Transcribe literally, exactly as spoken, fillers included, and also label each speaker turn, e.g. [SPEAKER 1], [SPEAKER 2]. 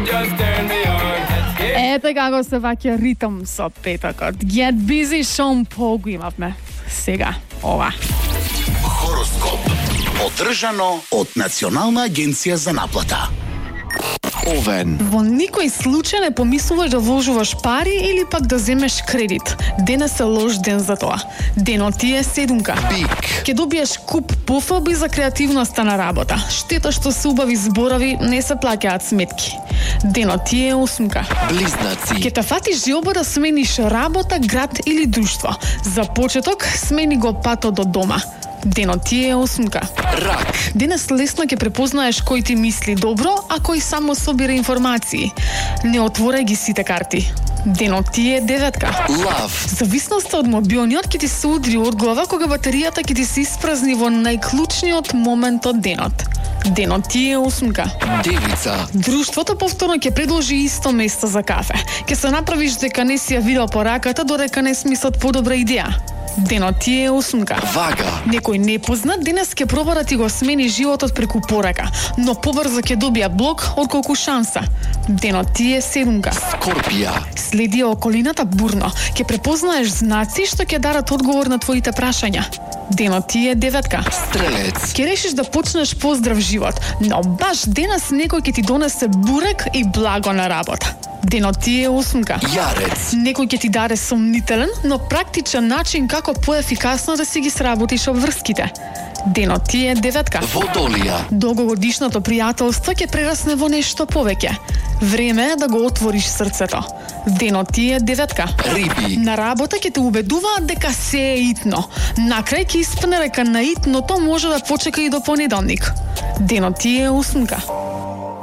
[SPEAKER 1] Ете како се ваќа ритм со петокот. Get busy, Шон Пол го имавме. Сега, ова.
[SPEAKER 2] Хороскоп. Одржано од Национална агенција за наплата. Овен.
[SPEAKER 1] Во никој случај не помислуваш да вложуваш пари или пак да земеш кредит. Денес е лош ден за тоа. Денот ти е седумка.
[SPEAKER 2] Бик.
[SPEAKER 1] Ке добиеш куп пофалби за креативноста на работа. Штета што се убави зборови, не се плаќаат сметки. Денот ти е осумка.
[SPEAKER 2] Близнаци.
[SPEAKER 1] Ке те фати желба да смениш работа, град или друштво. За почеток, смени го патот до дома. Денот ти е осумка.
[SPEAKER 2] Рак.
[SPEAKER 1] Денес лесно ќе препознаеш кој ти мисли добро, а кој само собира информации. Не отворај ги сите карти. Денот ти е деветка.
[SPEAKER 2] Лав.
[SPEAKER 1] Зависноста од мобилниот ќе ти се удри од глава кога батеријата ќе ти се испразни во најклучниот момент од денот. Денот ти е осумка.
[SPEAKER 2] Девица.
[SPEAKER 1] Друштвото повторно ќе предложи исто место за кафе. Ќе се направиш дека не си ја видел пораката, додека не смислат подобра идеја. Денот ти е осумка.
[SPEAKER 2] Вага.
[SPEAKER 1] Некој непознат денес ќе проба да ти го смени животот преку порака, но побрзо ќе добија блок отколку шанса. Денот ти е седумка.
[SPEAKER 2] Скорпија.
[SPEAKER 1] Следи околината бурно. Ќе препознаеш знаци што ќе дадат одговор на твоите прашања. Денот ти е деветка.
[SPEAKER 2] Стрелец.
[SPEAKER 1] Ќе решиш да почнеш поздрав живот, но баш денес некој ќе ти донесе бурек и благо на работа. Денот ти е осумка.
[SPEAKER 2] Јарец.
[SPEAKER 1] Некој ќе ти даде сомнителен, но практичен начин како поефикасно да си ги сработиш обврските. Денот ти е деветка.
[SPEAKER 2] Водолија.
[SPEAKER 1] Долгогодишното пријателство ќе прерасне во нешто повеќе. Време е да го отвориш срцето. Денот ти е деветка.
[SPEAKER 2] Риби.
[SPEAKER 1] На работа ќе те убедуваат дека се е итно. Накрај ќе испне дека на итното може да почека и до понеделник. Денот ти е осумка.